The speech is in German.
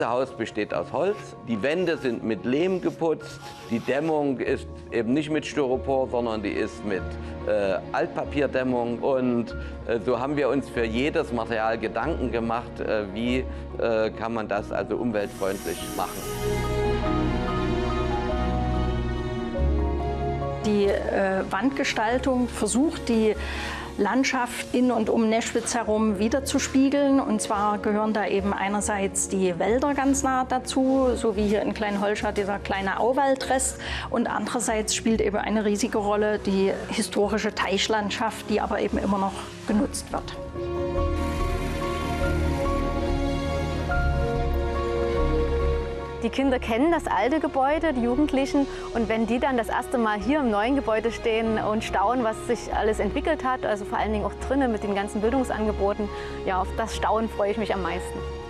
Das Haus besteht aus Holz, die Wände sind mit Lehm geputzt, die Dämmung ist eben nicht mit Styropor, sondern die ist mit Altpapierdämmung. Und so haben wir uns für jedes Material Gedanken gemacht, wie kann man das also umweltfreundlich machen. Die Wandgestaltung versucht, die Landschaft in und um Neschwitz herum wiederzuspiegeln. Und zwar gehören da eben einerseits die Wälder ganz nah dazu, so wie hier in Kleinholscha dieser kleine Auwaldrest. Und andererseits spielt eben eine riesige Rolle die historische Teichlandschaft, die aber eben immer noch genutzt wird. Die Kinder kennen das alte Gebäude, die Jugendlichen. Und wenn die dann das erste Mal hier im neuen Gebäude stehen und staunen, was sich alles entwickelt hat, also vor allen Dingen auch drinnen mit den ganzen Bildungsangeboten, ja, auf das Staunen freue ich mich am meisten.